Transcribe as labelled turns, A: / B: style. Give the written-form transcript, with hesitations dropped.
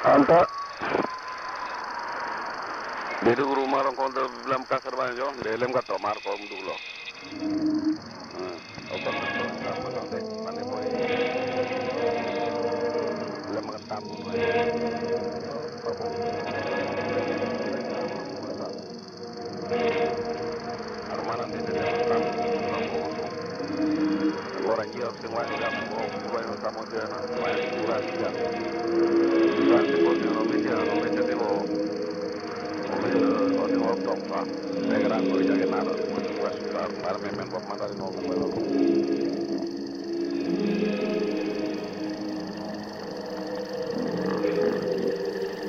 A: Anta di rumah orang kontra bilang kasar banyak jo, lelem kata marco dulu. Oke, mana deh, mana boy, lelem makan tamu. Armanan di dalam tamu. Orang jauh semua juga mau buat tamu dia, banyak kurang dia. Nanti kalau Indonesia ni lo top lah. Negara aku jaga nara, buat suka para memang buat mata di nomor.